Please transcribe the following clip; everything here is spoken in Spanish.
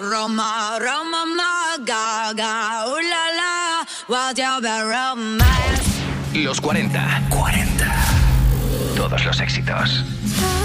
Roma, Roma, ma, gaga, la la, what you be romance. Los 40. Todos los éxitos.